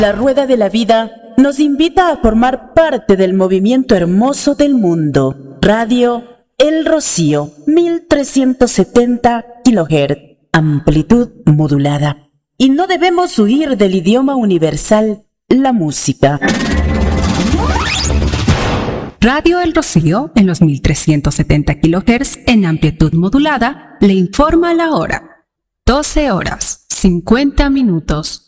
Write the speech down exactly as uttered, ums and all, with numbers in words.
La rueda de la vida nos invita a formar parte del movimiento hermoso del mundo. Radio El Rocío, mil trescientos setenta kilohertz, amplitud modulada. Y no debemos huir del idioma universal, la música. Radio El Rocío, en los mil trescientos setenta kilohertz en amplitud modulada, le informa la hora. doce horas, cincuenta minutos.